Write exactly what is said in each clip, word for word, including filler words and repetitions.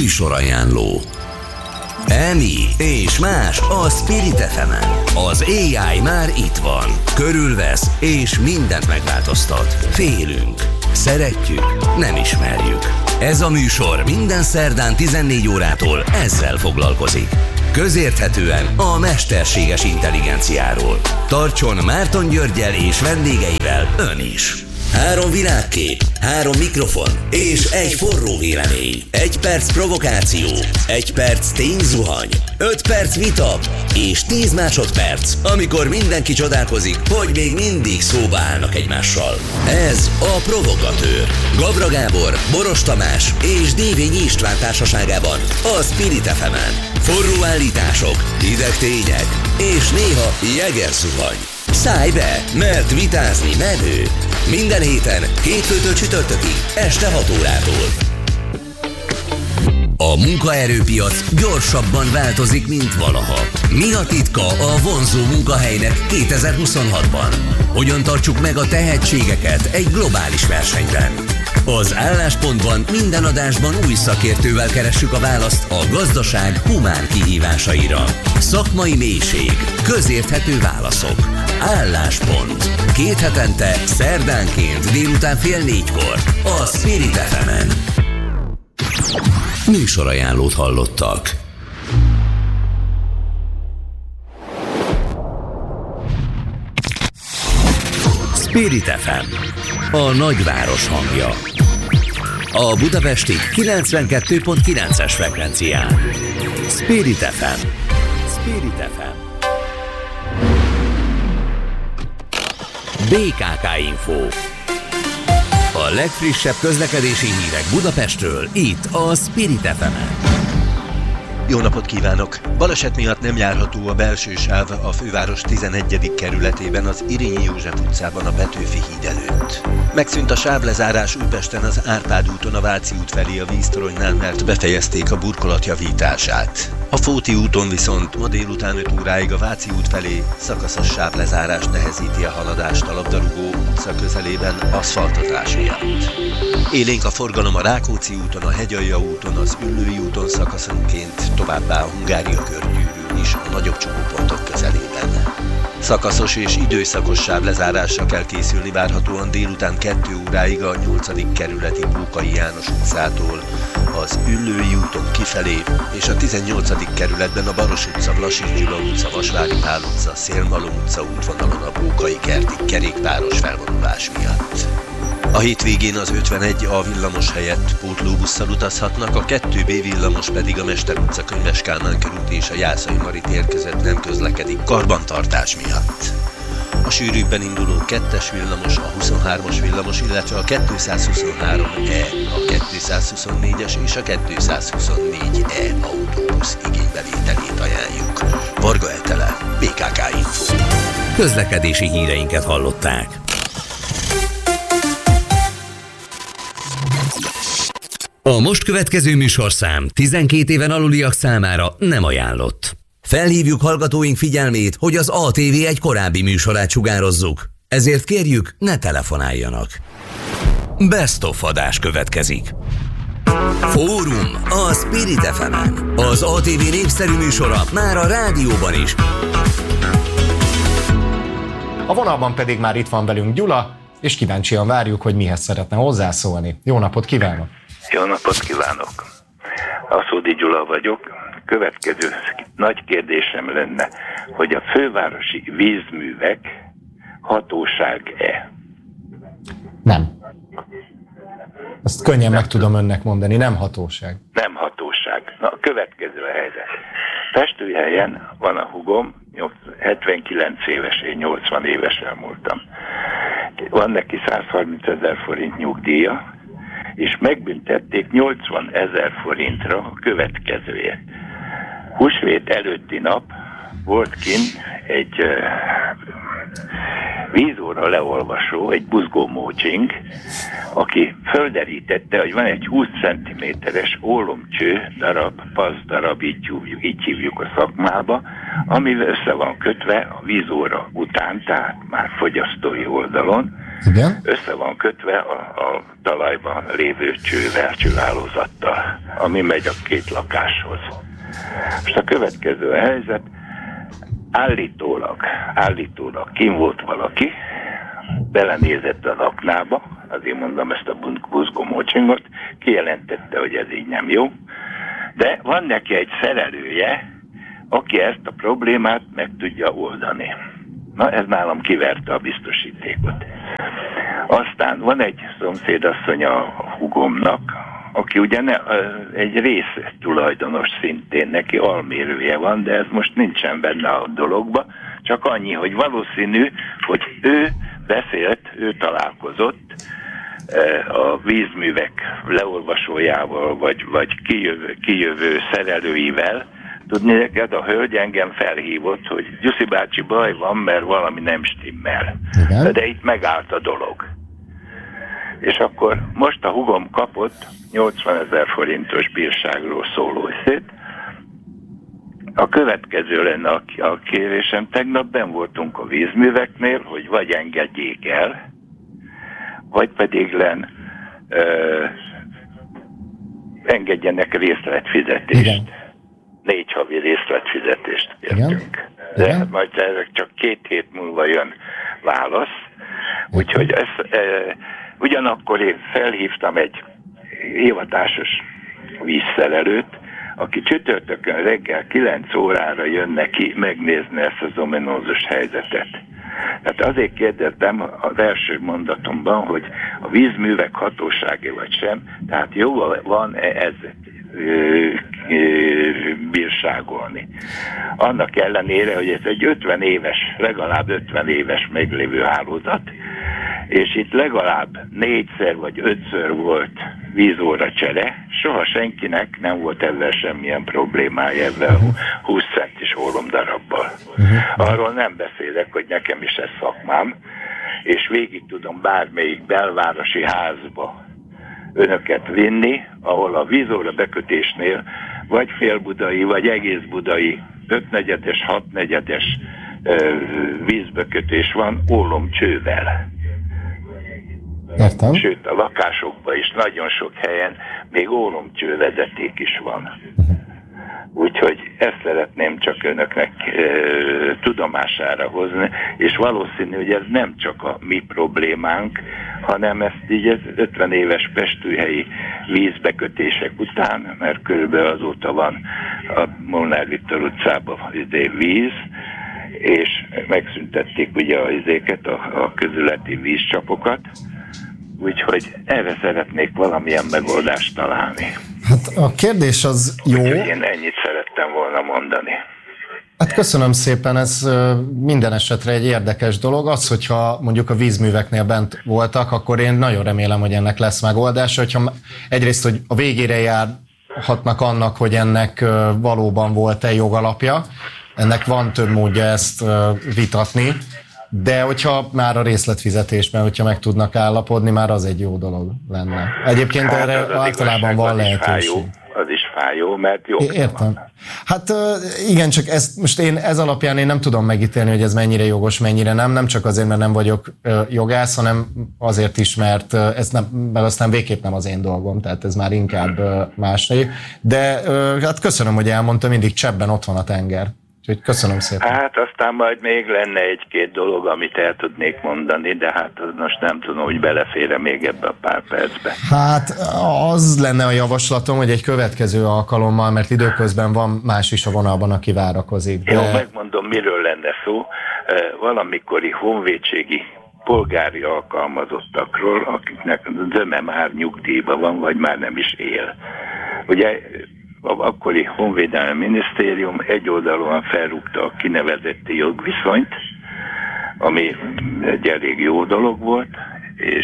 Műsorajánló. Emi és más a Spirit ef emen. Az á i már itt van. Körülvesz és mindent megváltoztat. Félünk. Szeretjük. Nem ismerjük. Ez a műsor minden szerdán tizennégy órától ezzel foglalkozik. Közérthetően a mesterséges intelligenciáról. Tartson Márton Györggyel és vendégeivel ön is. Három világkép, három mikrofon és egy forró vélemény. Egy perc provokáció, egy perc tényzuhany, öt perc vita és tíz másodperc, amikor mindenki csodálkozik, hogy még mindig szóba állnak egymással. Ez a Provokatőr. Gavra Gábor, Boros Tamás és Dévényi István társaságában a Spirit ef emen. Forró állítások, hideg tények és néha jegerzuhany. Szállj be, mert vitázni menő. Minden héten, hétfőtől csütörtökig, este hat órától. A munkaerőpiac gyorsabban változik, mint valaha. Mi a titka a vonzó munkahelynek kétezer-huszonhatban? Hogyan tartsuk meg a tehetségeket egy globális versenyben? Az Álláspontban minden adásban új szakértővel keressük a választ a gazdaság humán kihívásaira. Szakmai mélység, közérthető válaszok. Álláspont. Két hetente, szerdánként délután fél négykor a Spirit ef emen. Műsorajánlót hallottak. Spirit ef em. A nagyváros hangja. A budapesti kilencvenkettő pont kilences frekvencián. Spirit ef em. Spirit ef em. bé ká ká Info. A legfrissebb közlekedési hírek Budapestről, itt a Spirit ef emen. Jó napot kívánok! Baleset miatt nem járható a belső sáv a főváros tizenegyedik kerületében, az Irényi József utcában a Petőfi híd előtt. Megszűnt a sávlezárás Újpesten az Árpád úton a Váci út felé a víztoronynál, mert befejezték a burkolat javítását. A Fóti úton viszont ma délután öt óráig a Váci út felé szakaszos sávlezárás nehezíti a haladást a Labdarúgó utca közelében aszfaltozás miatt. Élénk a forgalom a Rákóczi úton, a Hegyalja úton, az Üllői úton szakaszonként, továbbá a Hungária körgyűrűn is a nagyobb csomópontok közelében. Szakaszos és időszakos sávlezárásra kell készülni várhatóan délután kettő óráig a nyolcadik kerületi Bókai János utcától, az Üllői úton kifelé és a tizennyolcadik kerületben a Baros utca, Vlasich Gyula utca, Vasvári Pál utca, Szélmalom utca útvonalon a Bókai kertig kerékpáros felvonulás miatt. A hétvégén az ötvenegy A villamos helyett pótlóbusszal utazhatnak, a kettő B villamos pedig a Mester utca, Könyves Kálmán körút és a Jászai Mari tér között nem közlekedik karbantartás miatt. A sűrűbben induló kettes villamos, a huszonhármas villamos, illetve a kétszázhuszonhárom E, a kétszázhuszonnégyes és a kétszázhuszonnégy E autóbusz igénybevételét ajánljuk. Varga Etele, bé ká ká Info. Közlekedési híreinket hallották. A most következő műsorszám tizenkét éven aluliak számára nem ajánlott. Felhívjuk hallgatóink figyelmét, hogy az á té vé egy korábbi műsorát sugározzuk, ezért kérjük, ne telefonáljanak. Best of adás következik. Fórum a Spirit ef emen. Az á té vé népszerű műsora már a rádióban is. A vonalban pedig már itt van velünk Gyula, és kíváncsian várjuk, hogy mihez szeretne hozzászólni. Jó napot kívánok! Jó napot kívánok! Aszódi Gyula vagyok. Következő nagy kérdésem lenne, hogy a fővárosi vízművek hatóság-e? Nem. Ezt könnyen meg tudom önnek mondani, nem hatóság. Nem hatóság. Na, a következő a helyzet. Festőhelyen van a hugom, hetvenkilenc éves, én nyolcvan évesen múltam. Van neki százharmincezer forint nyugdíja, és megbüntették nyolcvanezer forintra a következőért. Húsvét előtti nap volt kint egy uh, vízóra leolvasó, egy buzgómócsink, aki földerítette, hogy van egy húsz centiméteres ólomcső darab, pasz darab, így hívjuk, így hívjuk a szakmába, amivel össze van kötve a vízóra után, tehát már fogyasztói oldalon, Igen. Össze van kötve a, a talajban lévő csővel, csőhálózattal, ami megy a két lakáshoz. Most a következő a helyzet, állítólag, állítólag kim volt valaki, belenézett az aknába, azért mondom ezt a buzgomócsingot, kijelentette, hogy ez így nem jó, de van neki egy szerelője, aki ezt a problémát meg tudja oldani. Na, ez nálam kiverte a biztosítékot. Aztán van egy szomszédasszony a hugomnak, aki ugye ne, egy rész tulajdonos szintén, neki almérője van, de ez most nincsen benne a dologba, csak annyi, hogy valószínű, hogy ő beszélt, ő találkozott a vízművek leolvasójával, vagy, vagy kijövő, kijövő szerelőivel. Tudni neked, a hölgy engem felhívott, hogy Gyuszi bácsi, baj van, mert valami nem stimmel. De, de itt megállt a dolog. És akkor most a hugom kapott nyolcvanezer forintos bírságról szóló szét. A következő lenne a, a kérésem. Tegnap benn voltunk a vízműveknél, hogy vagy engedjék el, vagy pedig len ö, engedjenek részletfizetést. Igen. Négy havi részletfizetést kértünk. De Igen. majd ezek csak két hét múlva jön válasz. Úgyhogy ez, e, ugyanakkor én felhívtam egy hivatásos vízszerelőt, aki csütörtökön reggel kilenc órára jön neki megnézni ezt az ominózus helyzetet. Tehát azért kérdeztem az első mondatomban, hogy a vízművek hatósága vagy sem, tehát jó van-e ez bírságolni. Annak ellenére, hogy ez egy ötven éves, legalább ötven éves meglévő hálózat, és itt legalább négyszer vagy ötször volt vízóra csere, soha senkinek nem volt ezzel semmilyen problémája ezzel a húsz centis ólomdarabbal. Arról nem beszélek, hogy nekem is ez szakmám, és végig tudom bármelyik belvárosi házba önöket vinni, ahol a vízóra bekötésnél vagy félbudai, vagy egész budai ötnegyedes, hatnegyedes vízbekötés van ólomcsővel. Értem. Sőt, a lakásokban is nagyon sok helyen még ólomcsővezeték is van. Uh-huh. Úgyhogy ezt szeretném csak önöknek e, tudomására hozni, és valószínű, hogy ez nem csak a mi problémánk, hanem ezt így ez ötven éves pestőhelyi vízbekötések után, mert körülbelül azóta van a Molnár Viktor utcában víz, és megszüntették ugye a izéket, a, a közületi vízcsapokat, úgyhogy erre szeretnék valamilyen megoldást találni. Hát a kérdés az jó. Úgyhogy én ennyit szerettem volna mondani. Hát köszönöm szépen, ez minden esetre egy érdekes dolog. Az, hogyha mondjuk a vízműveknél bent voltak, akkor én nagyon remélem, hogy ennek lesz megoldása. Hogyha egyrészt, hogy a végére járhatnak annak, hogy ennek valóban volt-e jogalapja, ennek van több módja ezt vitatni, de hogyha már a részletfizetésben, hogyha meg tudnak állapodni, már az egy jó dolog lenne. Egyébként hát erre általában van lehetőség. Az is fájó, mert jó. Értem. Hát igen, csak ezt, most én ez alapján én nem tudom megítélni, hogy ez mennyire jogos, mennyire nem. Nem csak azért, mert nem vagyok jogász, hanem azért is, mert ez nem, mert aztán végképp nem az én dolgom, tehát ez már inkább másné. De hát köszönöm, hogy elmondta, mindig cseppben ott van a tenger. Úgyhogy köszönöm szépen. Hát aztán majd még lenne egy-két dolog, amit el tudnék mondani, de hát most nem tudom, hogy belefér még ebbe a pár percbe. Hát az lenne a javaslatom, hogy egy következő alkalommal, mert időközben van más is a vonalban, aki várakozik. De... Jó, megmondom, miről lenne szó. Valamikori honvédségi polgári alkalmazottakról, akiknek zöme már nyugdíjban van, vagy már nem is él. Ugye az akkori honvédelmi minisztérium egyoldalúan felrúgta a kinevezeti jogviszonyt, ami egy elég jó dolog volt, és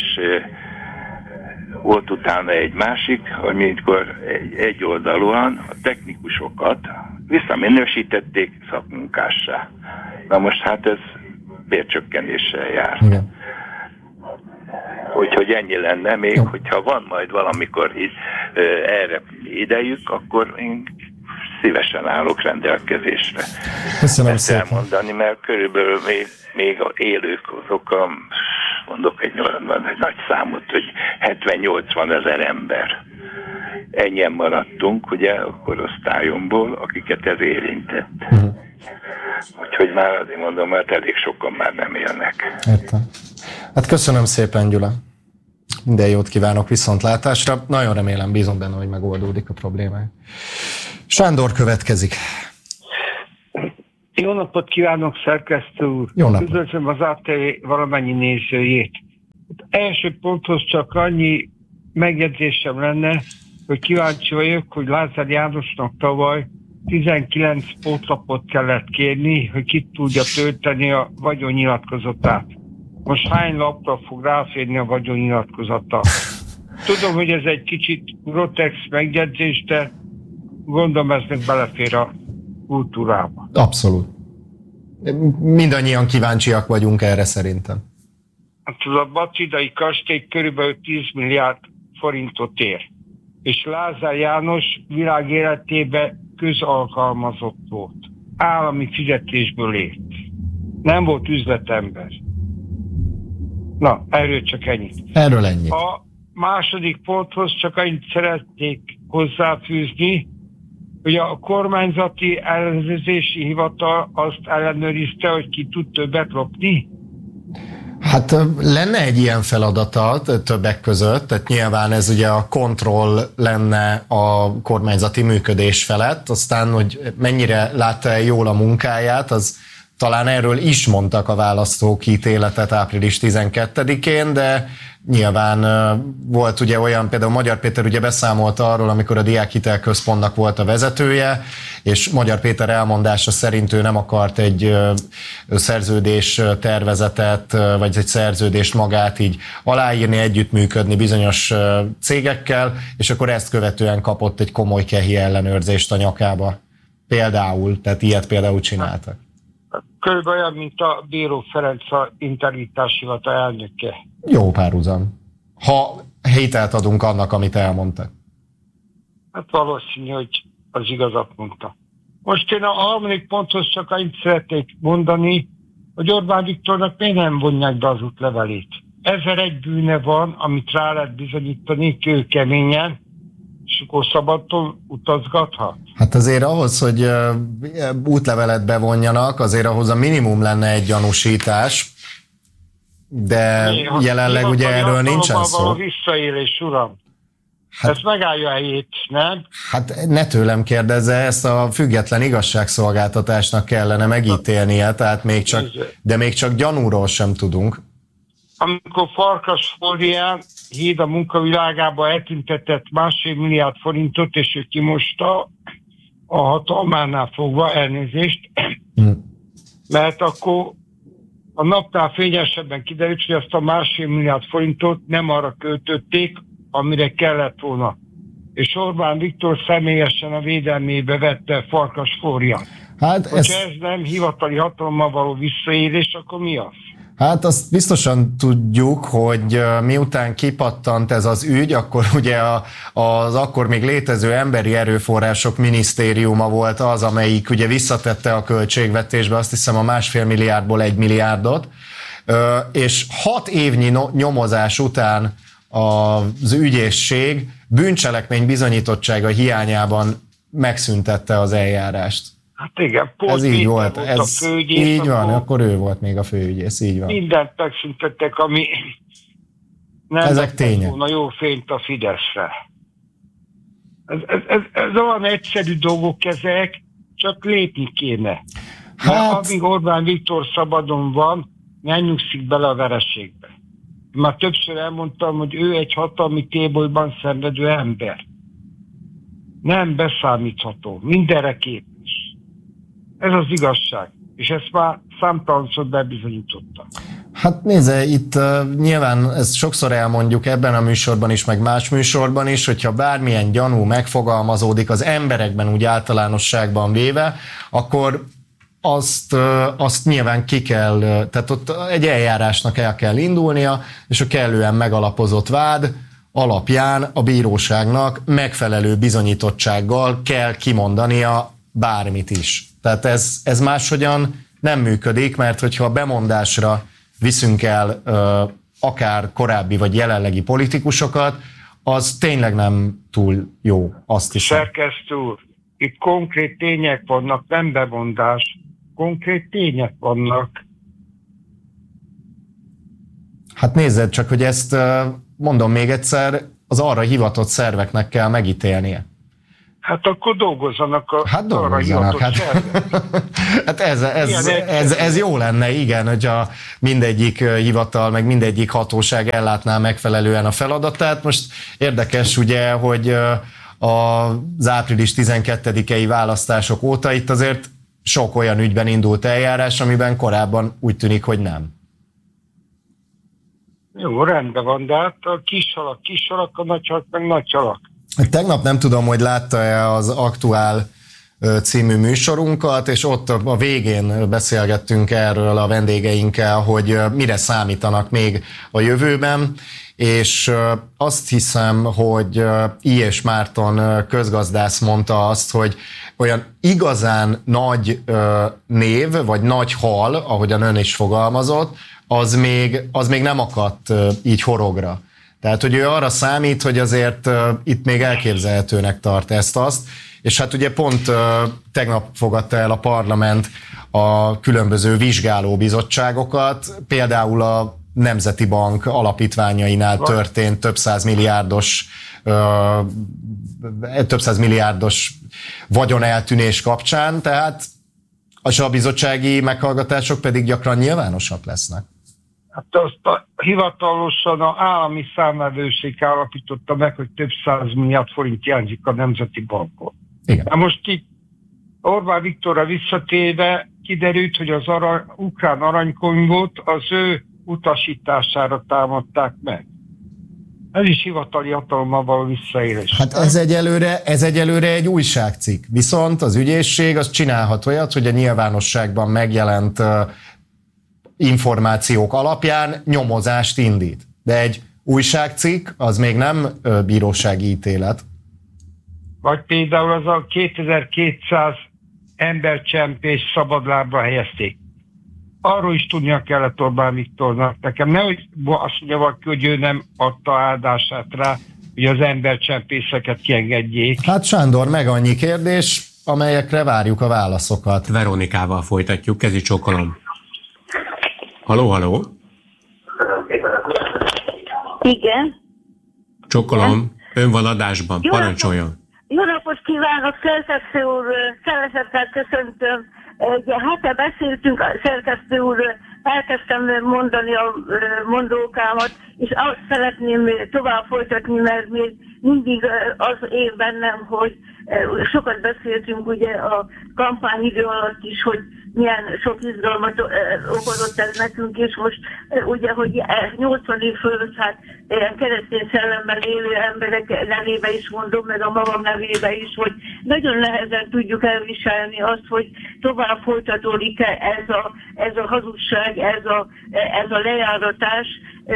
volt utána egy másik, amikor egyoldalúan a technikusokat visszaminősítették szakmunkássá. Na most hát ez bércsökkenéssel jár. Igen. Úgyhogy ennyi lenne, még jó. Hogyha van majd valamikor is, uh, erre idejük, akkor én szívesen állok rendelkezésre. Köszönöm ezt szépen. elmondani, mert körülbelül még, még a élők azok a mondok egy, egy nagy számot, hogy hetven-nyolcvan ezer ember. Ennyien maradtunk, ugye, a korosztályomból, akiket ez érintett. Uh-huh. Úgyhogy már azért mondom, mert elég sokan már nem élnek. Értem. Hát köszönöm szépen, Gyula. Minden jót kívánok, viszontlátásra. Nagyon remélem, bízom benne, hogy megoldódik a problémája. Sándor következik. Jó napot kívánok, szerkesztő úr! Jó napot! Üdvözlöm az á té vé valamennyi nézőjét. Első ponthoz csak annyi megjegyzésem lenne, hogy kíváncsi vagyok, hogy Lázár Jánosnak tavaly tizenkilenc pótlapot kellett kérni, hogy ki tudja tölteni a vagyonnyilatkozatát. Most hány lapra fog ráférni a vagyonnyilatkozata? Tudom, hogy ez egy kicsit grotex megjegyzés, de gondolom ez meg belefér a kultúrába. Abszolút. Mindannyian kíváncsiak vagyunk erre szerintem. Hát az a bacidai kastély körülbelül tíz milliárd forintot ér. És Lázár János világ életében közalkalmazott volt. Állami fizetésből élt. Nem volt üzletember. Na, erről csak ennyit. Erről ennyit. A második ponthoz csak annyit szeretnék hozzáfűzni, hogy a kormányzati ellenőrzési hivatal azt ellenőrizte, hogy ki tud többet lopni. Hát lenne egy ilyen feladata többek között, tehát nyilván ez ugye a kontroll lenne a kormányzati működés felett, aztán, hogy mennyire látta jól a munkáját, az talán erről is mondtak a választók ítéletet április tizenkettedikén, de nyilván volt ugye olyan, például Magyar Péter ugye beszámolt arról, amikor a Diákhitelközpontnak volt a vezetője, és Magyar Péter elmondása szerint ő nem akart egy szerződés tervezetet, vagy egy szerződést magát így aláírni, együttműködni bizonyos cégekkel, és akkor ezt követően kapott egy komoly kehi ellenőrzést a nyakába. Például, tehát ilyet például csináltak. Körülbelül olyan, mint a Bíró Ferenc a integritási hivatal elnöke. Jó párhuzam. Ha hitelt adunk annak, amit elmondtak. Hát valószínű, hogy az igazat mondta. Most én a harmadik ponthoz csak annyit szeretnék mondani, hogy Orbán Viktornak miért nem vonják be az útlevelét. Ezer egy bűne van, amit rá lehet bizonyítani kőkeményen, és akkor szabadon utazgathat? Hát azért ahhoz, hogy uh, útlevelet bevonjanak, azért ahhoz a minimum lenne egy gyanúsítás, de mi, jelenleg ugye erről nincsen szó. Való visszaélés, uram. Hát, ez megállja a helyét, nem? Hát ne tőlem kérdezze, ezt a független igazságszolgáltatásnak kellene megítélnie, tehát még csak, de még csak gyanúról sem tudunk. Amikor Farkas Flórián Híd a munkavilágába eltüntetett másfél milliárd forintot, és ő kimosta a hatalmánál fogva, elnézést, hmm. mert akkor a napnál fényesebben kiderült, hogy azt a másfél milliárd forintot nem arra költötték, amire kellett volna. És Orbán Viktor személyesen a védelmébe vette Farkas Flóriát. Hát ez... Hogyha ez nem hivatali hatalommal való visszaélés, akkor mi az? Hát azt biztosan tudjuk, hogy miután kipattant ez az ügy, akkor ugye az akkor még létező emberi erőforrások minisztériuma volt az, amelyik ugye visszatette a költségvetésbe, azt hiszem a másfél milliárdból egy milliárdot, és hat évnyi nyomozás után az ügyészség bűncselekmény bizonyítottsága hiányában megszüntette az eljárást. Hát igen, pont ez így volt, volt ez a főügyész. Így van, akkor ő volt még a főügyész, így van. Mindent megszüntettek, ami nem ezek tények. Volna jó fényt a Fideszre. Ez, ez, ez, ez olyan egyszerű dolgok ezek, csak lépni kéne. Hát... Mert amíg Orbán Viktor szabadon van, nem nyugszik bele a vereségbe. Már többször elmondtam, hogy ő egy hatalmi tébolyban szenvedő ember. Nem beszámítható, mindenre képes. Ez az igazság, és ezt már számtalanszor bebizonyította. Hát nézze, itt uh, nyilván ezt sokszor elmondjuk ebben a műsorban is, meg más műsorban is, hogyha bármilyen gyanú megfogalmazódik az emberekben úgy általánosságban véve, akkor azt, uh, azt nyilván ki kell, uh, tehát ott egy eljárásnak el kell indulnia, és a kellően megalapozott vád alapján a bíróságnak megfelelő bizonyítottsággal kell kimondania bármit is. Tehát ez, ez máshogyan nem működik, mert hogyha a bemondásra viszünk el ö, akár korábbi vagy jelenlegi politikusokat, az tényleg nem túl jó, azt hiszem. Szerkesztő úr, itt konkrét tények vannak, nem bemondás. Konkrét tények vannak. Hát nézzed csak, hogy ezt mondom még egyszer, az arra hivatott szerveknek kell megítélnie. Hát akkor dolgozzanak a hát dolgozzanak, hát, hát ez, ez, ez, ez jó lenne, igen, hogyha mindegyik hivatal, meg mindegyik hatóság ellátná megfelelően a feladatát. Most érdekes ugye, hogy az április tizenkettedikei választások óta itt azért sok olyan ügyben indult eljárás, amiben korábban úgy tűnik, hogy nem. Jó, rendben van, de hát a kis halak, kis halak, a nagy halak, meg nagy halak. Tegnap nem tudom, hogy látta-e az Aktuál című műsorunkat, és ott a végén beszélgettünk erről a vendégeinkkel, hogy mire számítanak még a jövőben, és azt hiszem, hogy Ilyes Márton közgazdász mondta azt, hogy olyan igazán nagy név, vagy nagy hal, ahogyan ön is fogalmazott, az még, az még nem akadt így horogra. Tehát, hogy ő arra számít, hogy azért uh, itt még elképzelhetőnek tart ezt-azt, és hát ugye pont uh, tegnap fogadta el a parlament a különböző vizsgálóbizottságokat, például a Nemzeti Bank alapítványainál történt több száz milliárdos, uh, több száz milliárdos vagyoneltűnés kapcsán, tehát a bizottsági meghallgatások pedig gyakran nyilvánosak lesznek. Hát azt a, hivatalosan az állami számvevőszék állapította meg, hogy több száz milliárd forint hiányzik a Nemzeti Bankon. Igen. Na most itt Orbán Viktorra visszatérve kiderült, hogy az arany, ukrán aranykönyvot az ő utasítására támadták meg. Ez is hivatali hatalommal való visszaélés. Hát ez egyelőre, ez egyelőre egy újságcikk. Viszont az ügyészség az csinálhat olyat, hogy a nyilvánosságban megjelent információk alapján nyomozást indít. De egy újságcikk az még nem bírósági ítélet. Vagy például az a kétezer-kétszáz embercsempész szabadlábra helyezték. Arról is tudnia kellett Orbán Viktornak. Nekem nehogy azt mondja valaki, hogy ő nem adta áldását rá, hogy az embercsempészeket kiengedjék. Hát Sándor, meg annyi kérdés, amelyekre várjuk a válaszokat. Veronikával folytatjuk, kezi csókolom. Haló, haló? Igen. Csókolom, ön van adásban, Jó parancsoljon. Napot, jó napot kívánok, szerkesztő úr, szeretettel köszöntöm. Egy hete beszéltünk, szerkesztő úr, elkezdtem mondani a mondókámat, és azt szeretném tovább folytatni, mert még mindig az év bennem, hogy sokat beszéltünk ugye a kampányidő alatt is, hogy milyen sok izgalmat okozott ez nekünk, és most ugye, hogy nyolcvan év fölött, hát ilyen keresztény szellemben élő emberek nevébe is mondom, meg a magam nevébe is, hogy nagyon nehezen tudjuk elviselni azt, hogy tovább folytatódik ez a, ez a hazugság, ez a, ez a lejáratás.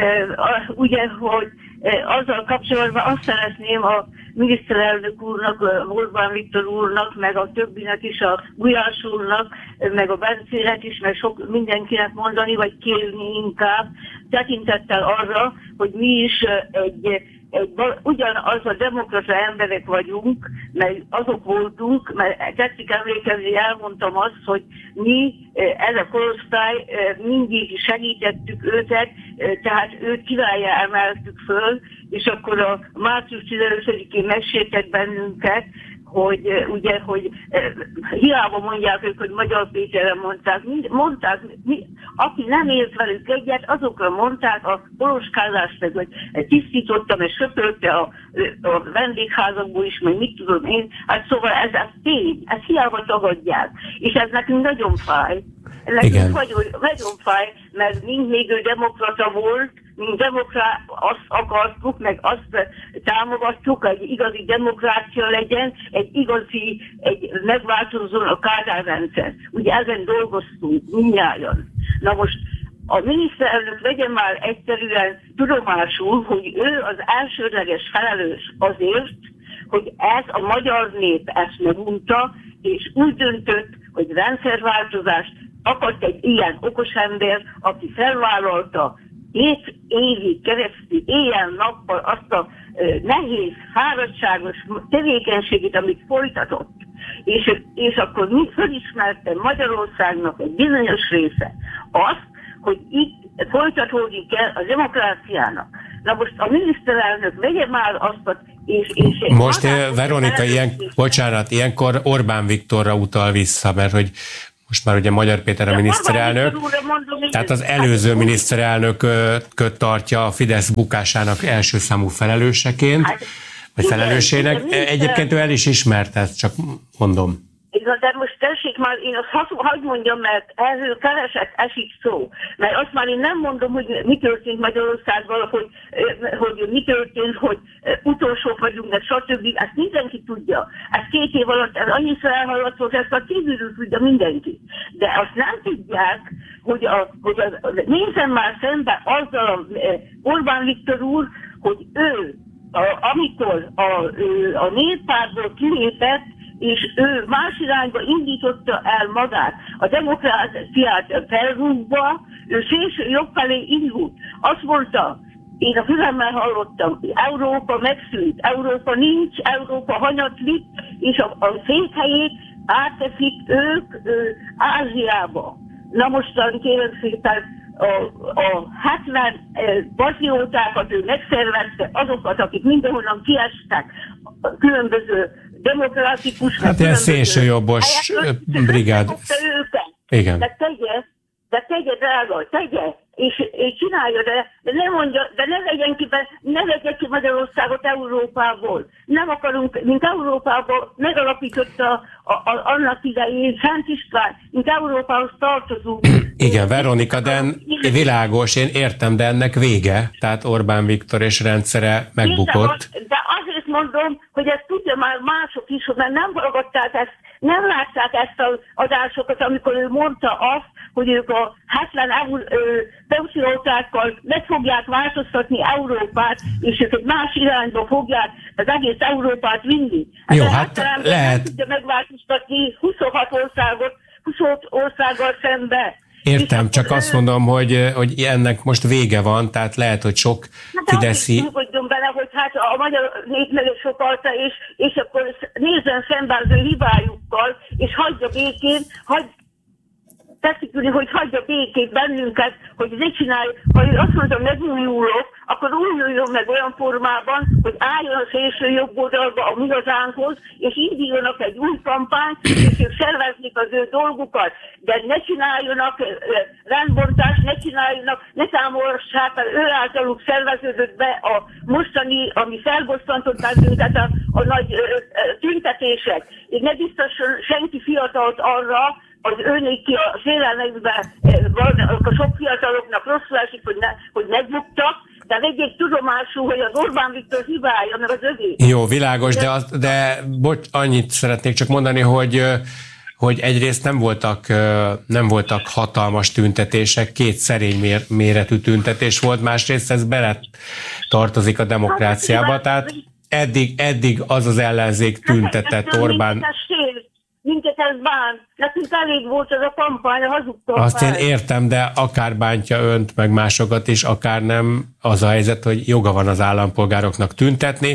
Ugye, hogy azzal kapcsolatban azt szeretném a miniszterelnök úrnak, Orbán Viktor úrnak, meg a többinek is, a Gulyás úrnak, meg a Bencének is, meg sok mindenkinek mondani, vagy kérni inkább, tekintettel arra, hogy mi is egy, egy ugyanaz a demokrata emberek vagyunk, mert azok voltunk, mert tetszik emlékezni, elmondtam azt, hogy mi, ez a korosztály, mindig segítettük őket, tehát őt királyá emeltük föl, és akkor a március tizenötödikén megsértett bennünket, hogy ugye, hogy hiába mondják ők, hogy Magyar Péterre mondták, mondták, mi, aki nem ért velük egyet, azokra mondták a poloskázást, meg hogy tisztította, meg söpörte a, a vendégházakból is, meg mit tudom én, hát szóval ez, ez tény, ezt hiába tagadják, és ez nekünk nagyon fáj. Nekünk nagyon, nagyon fáj, mert mindvégül demokrata volt, mint demokrát, azt akartuk, meg azt támogattuk, egy igazi demokrácia legyen, egy igazi, egy megváltozzon a Kádár rendszer. Ugye ezen dolgoztunk mindnyájan. Na most a miniszterelnök vegyen már egyszerűen tudomásul, hogy ő az elsődleges felelős azért, hogy ez a magyar nép ezt megunta, és úgy döntött, hogy rendszerváltozást akart egy ilyen okos ember, aki felvállalta hét évig keresztül éjjel-nappal azt a nehéz, fáradtságos tevékenységét, amit folytatott, és, és akkor mi fölismerte Magyarországnak egy bizonyos része azt, hogy itt folytatódik el a demokráciának. Na most a miniszterelnök vegye már azt, és... és most Veronika, ilyen, bocsánat, ilyenkor Orbán Viktorra utal vissza, mert hogy most már ugye Magyar Péter a miniszterelnök, tehát az előző miniszterelnököt tartja a Fidesz bukásának első számú felelőseként, vagy felelősének. Egyébként ő el is ismert ezt, csak mondom. Igen, de most tessék már, én azt hadd mondjam, mert erről keveset esik szó. Mert azt már én nem mondom, hogy mi történt Magyarországgal, hogy, hogy mi történt, hogy utolsók vagyunk, de stb. Ezt mindenki tudja. Ez két év alatt ez annyiszor elhaladt, hogy ezt a kívülről tudja mindenki. De azt nem tudják, hogy, a, hogy a, nézzen már szembe azzal a Orbán Viktor úr, hogy ő, a, amikor a, a néppártból kilépett, és ő más irányba indította el magát, a demokráciát felrúgva, ő szélső jobb felé indult. Azt mondta, én a fülemmel hallottam, Európa megszűnt, Európa nincs, Európa hanyatlik, és a, a székhelyét átteszik ők ő, Ázsiába. Na mostan kérem szépen, a, a hetven patriótákat ő megszervezte, azokat, akik mindenhonnan kiestek, különböző demokratikus... Hát ilyen szélsőjobbos brigád. Igen. De tegye, de tegye, drága, tegye, és, és csinálja, de, de ne mondja, de ne vegyen ki, ne vegye ki Magyarországot Európából. Nem akarunk, mint Európából megalapította a, a, annak idején Szent István, mint Európához tartozunk. Igen, Veronika, de világos, én értem, de ennek vége, tehát Orbán Viktor és rendszere megbukott. De azért mondom, hogy ezt tudja már mások is, mert nem hallgatták ezt, nem látták ezt az adásokat, amikor ő mondta azt, hogy ők a hetven patriótákkal meg fogják változtatni Európát, és ők egy más irányba fogják az egész Európát vinni. Jó, hát lehet. Nem tudja megváltoztatni huszonhat országot, huszonhat országgal szembe. Értem, csak azt mondom, hogy, hogy ennek most vége van, tehát lehet, hogy sok fideszi... Hát nyugodjon bele, hogy hát a magyar nép meg sokalta, és, és akkor nézzen szembe az ő hibájukkal, és hagyja békén, hagy, tetszik, hogy hagyja békét bennünket, hogy ne csinálj, ha ő azt mondja, megújulok, akkor újuljon meg olyan formában, hogy álljon a szélső jobb oldalba a mi hazánkhoz, és induljanak egy új kampányt, és ők szerveznik az ő dolgukat, de ne csináljanak rendbontást, ne csináljanak, ne támogassák, ő általuk szerveződött be a mostani, ami felbosszantott bennünket a, a nagy ö, ö, tüntetések. És ne biztosan senki fiatalt arra, az őnéki a félelmekben a sok fiataloknak rosszul esik, hogy, ne, hogy megbuktak, de vegyék tudomásul, hogy az Orbán Viktor hibája, meg az övé. Jó, világos, de, az, de bocs, annyit szeretnék csak mondani, hogy hogy egyrészt nem voltak, nem voltak hatalmas tüntetések, két szerény mér, méretű tüntetés volt, másrészt ez bele tartozik a demokráciába, tehát eddig, eddig az az ellenzék tüntetett Orbán... Minket ez bán. Nekünk elég volt ez a kampány, a hazugkampány. Azt én értem, de akár bántja önt, meg másokat is, akár nem, az a helyzet, hogy joga van az állampolgároknak tüntetni.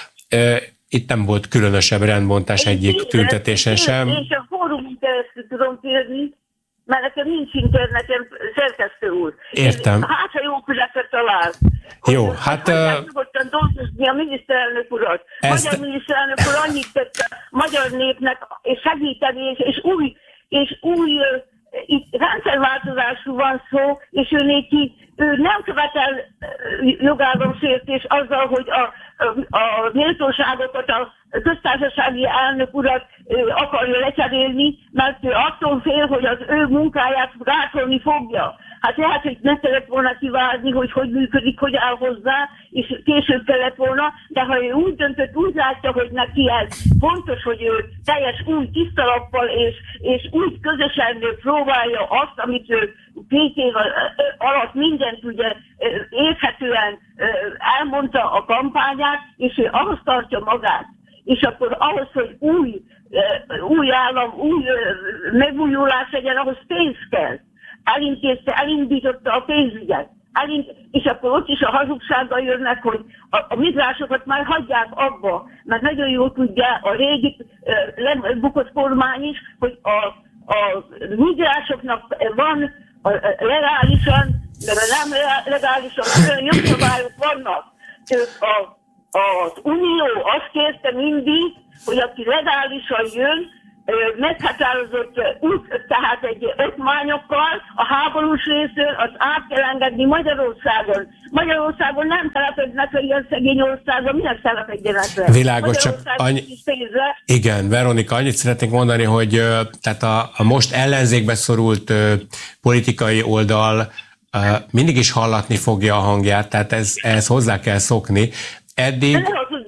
Itt nem volt különösebb rendbontás én egyik tüntetésen sem. Én csak fórumon keresztül tudom kérni, mert nekem nincs internetem, szerkesztő úr. Értem. Hát, ha jó füleket talál. Jó, hogy, hát... Hogy nyugodtan dolgozni a miniszterelnök urat. Ezt... Magyar miniszterelnök úr annyit tett a magyar népnek, és segíteni, és, és új, és új itt rendszerváltozásról van szó, és ő néki, ő nem követel jogállamsértés azzal, hogy a, a, a méltóságokat, a köztársasági elnök urat akarja lecserélni, mert ő attól fél, hogy az ő munkáját gátolni fogja. Hát lehet, hogy ne kellett volna kivárni, hogy hogy működik, hogy áll hozzá, és később kellett volna, de ha ő úgy döntött, úgy látja, hogy neki ez fontos, hogy ő teljes új tisztalappal és, és úgy közösen próbálja azt, amit ő két év alatt mindent ugye érthetően elmondta a kampányát, és ő ahhoz tartja magát. És akkor ahhoz, hogy új, új állam, új megújulás legyen, ahhoz pénz kell. Elintézte, elindította a pénzügyet. elint, és akkor ott is a hazugsággal jönnek, hogy a, a migránsokat már hagyják abba, mert nagyon jól tudja a régi uh, bukott kormány is, hogy a, a migránsoknak van a, a legálisan, de nem legálisan, olyan jogszabályok vannak. A, az Unió azt kérte mindig, hogy aki legálisan jön, meghatározott út, tehát egy okmányokkal a háborús részről azt át kell engedni Magyarországon. Magyarországon nem telepednek le ilyen szegény országban, minek telepedjenek le? Világos, csak annyi... Igen, Veronika, annyit szeretnék mondani, hogy tehát a, a most ellenzékbe szorult politikai oldal mindig is hallatni fogja a hangját, tehát ez, ehhez hozzá kell szokni. Eddig...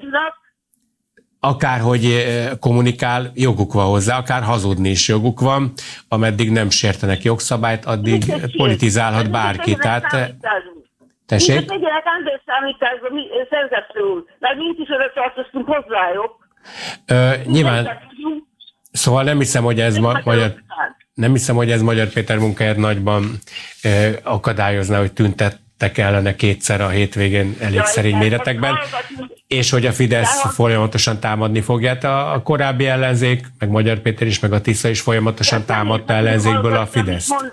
Akárhogy kommunikál, joguk van hozzá, akár hazudni is joguk van, ameddig nem sértenek jogszabályt, addig politizálhat bárki. Tehát, tessék? Mi tegyenek rendőrszámításban, szerkesztő úr, mert mint is oda tartoztunk hozzájuk. Nyilván, szóval nem hiszem, hogy ez ma, magyar... Nem hiszem, hogy ez Magyar Péter munkáját nagyban akadályozná, hogy tüntettek ellene kétszer a hétvégén elég ja, szerény méretekben, és hogy a Fidesz folyamatosan támadni fogja. Hát a, a korábbi ellenzék, meg Magyar Péter is, meg a Tisza is folyamatosan támadta ellenzékből a Fideszt.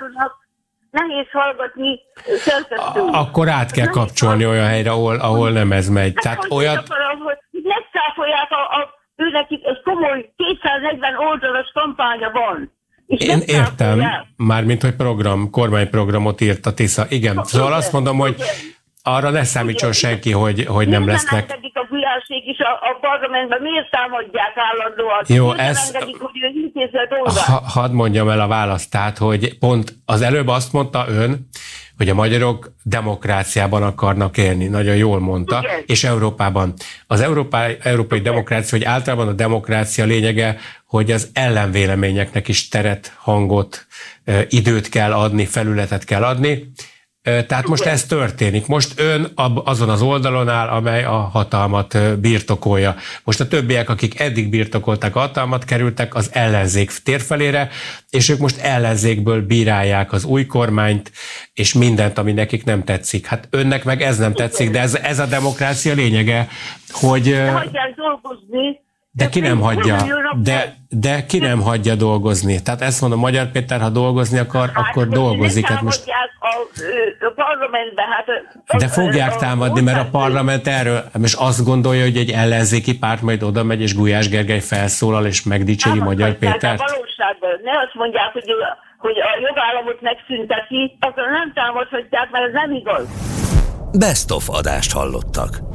Nehéz hallgatni, szerkesztő. Akkor át kell kapcsolni olyan helyre, ahol, ahol nem ez megy. Tehát olyat... akarom, hogy megcáfolják a, a őnekik egy komoly kétszáznegyven oldalas kampánya van. Én értem, mármint, hogy program, kormányprogramot írt a Tisza. Igen, szóval azt mondom, hogy arra ne számítson senki, hogy, hogy nem lesznek. Miért nem engedik a gulyásség is a, a parlamentben? Miért támadják állandóan? Jó, miért ez... nem engedik, hogy ő intézze dolgát? Ha, hadd mondjam el a választ, tehát, hogy pont az előbb azt mondta ön, hogy a magyarok demokráciában akarnak élni. Nagyon jól mondta. Igen. És Európában. Az európai, európai demokrácia, vagy általában a demokrácia lényege, hogy az ellenvéleményeknek is teret, hangot, időt kell adni, felületet kell adni. Tehát most ez történik. Most ön azon az oldalon áll, amely a hatalmat birtokolja. Most a többiek, akik eddig birtokolták a hatalmat, kerültek az ellenzék térfelére, és ők most ellenzékből bírálják az új kormányt, és mindent, ami nekik nem tetszik. Hát önnek meg ez nem tetszik, de ez, ez a demokrácia lényege, hogy... De hagyják dolgozni. De ki nem hagyja, de, de ki nem hagyja dolgozni. Tehát ezt mondom, Magyar Péter, ha dolgozni akar, hát, akkor dolgozik. Hát most... a, a parlamentben, hát... A, de fogják támadni, mert a parlament erről, és azt gondolja, hogy egy ellenzéki párt majd oda megy, és Gulyás Gergely felszólal, és megdicséri Magyar Pétert. A valóságban ne azt mondják, hogy, hogy a jogállamot megszünteti, akkor nem támadhatják, mert ez nem igaz. Best of adást hallottak.